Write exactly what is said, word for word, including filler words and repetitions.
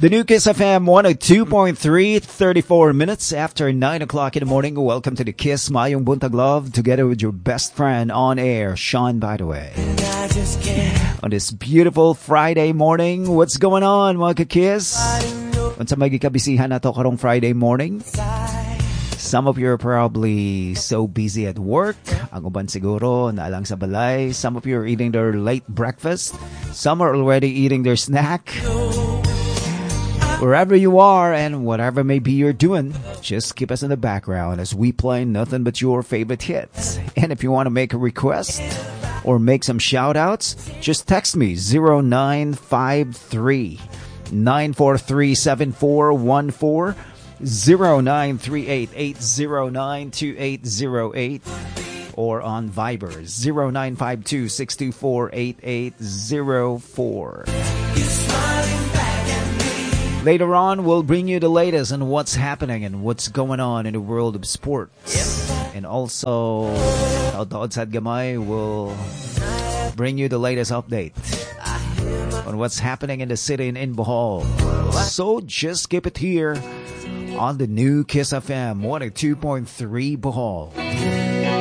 The new Kiss F M one oh two point three, thirty-four minutes after nine o'clock in the morning. Welcome to the Kiss Mayong Buntag Love, together with your best friend on air, Sean, by the way. On this beautiful Friday morning, what's going on, mga ka-Kiss? Unsa may gikabisihan nato karong Friday morning? Some of you are probably so busy at work. Ang uban siguro naalang sa balay. Some of you are eating their late breakfast. Some are already eating their snack. Wherever you are and whatever may be you're doing, just keep us in the background as we play nothing but your favorite hits. And if you want to make a request or make some shout-outs, just text me zero nine five three, nine four three, seven four one four, zero nine three eight, eight zero nine, two eight zero eight, or on Viber zero nine five two, six two four, eight eight zero four. Later on, we'll bring you the latest on what's happening and what's going on in the world of sports. And also, Taod Sad Gamay will bring you the latest update on what's happening in the city and in Bohol. So just keep it here on the new Kiss F M one oh two point three Bohol.